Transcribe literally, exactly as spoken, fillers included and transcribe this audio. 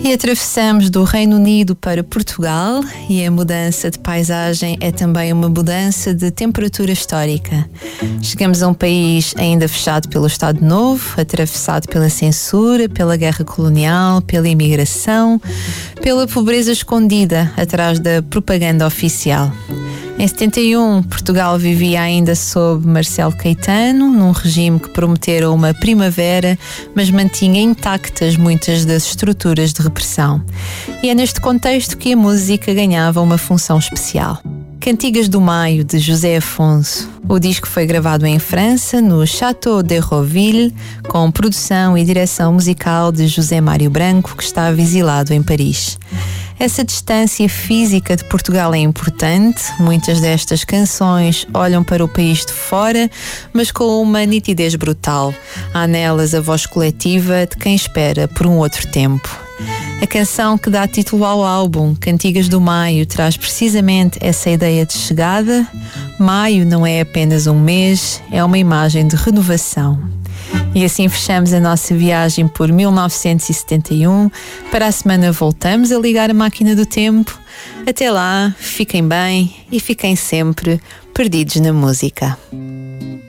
E atravessamos do Reino Unido para Portugal e a mudança de paisagem é também uma mudança de temperatura histórica. Chegamos a um país ainda fechado pelo Estado Novo, atravessado pela censura, pela guerra colonial, pela imigração, pela pobreza escondida atrás da propaganda oficial. Em setenta e um, Portugal vivia ainda sob Marcelo Caetano, num regime que prometera uma primavera, mas mantinha intactas muitas das estruturas de repressão. E é neste contexto que a música ganhava uma função especial. Cantigas do Maio, de José Afonso. O disco foi gravado em França, no Château de Roville, com produção e direção musical de José Mário Branco, que está exilado em Paris. Essa distância física de Portugal é importante. Muitas destas canções olham para o país de fora, mas com uma nitidez brutal. Há nelas a voz coletiva de quem espera por um outro tempo. A canção que dá título ao álbum, Cantigas do Maio, traz precisamente essa ideia de chegada. Maio não é apenas um mês, é uma imagem de renovação. E assim fechamos a nossa viagem por mil novecentos e setenta e um. Para a semana voltamos a ligar a máquina do tempo. Até lá, fiquem bem e fiquem sempre perdidos na música.